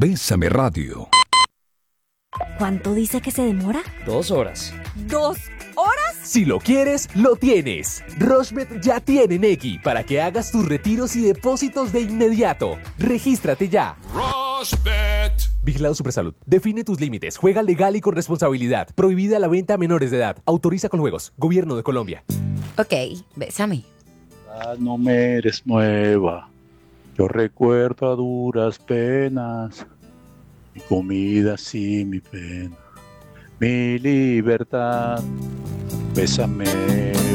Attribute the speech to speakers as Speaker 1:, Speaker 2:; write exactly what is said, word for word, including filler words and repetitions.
Speaker 1: Bésame Radio.
Speaker 2: ¿Cuánto dice que se demora?
Speaker 3: Dos horas.
Speaker 2: ¿Dos horas?
Speaker 4: Si lo quieres, lo tienes. Rochebet ya tiene Nequi para que hagas tus retiros y depósitos de inmediato. Regístrate ya.
Speaker 5: Rochebet.
Speaker 4: Vigilado Supersalud. Define tus límites. Juega legal y con responsabilidad. Prohibida la venta a menores de edad. Autoriza con juegos. Gobierno de Colombia.
Speaker 2: Ok, bésame.
Speaker 6: Ah, no me eres nueva. Yo recuerdo a duras penas. Mi comida, sí, mi pena. Mi libertad. Bésame.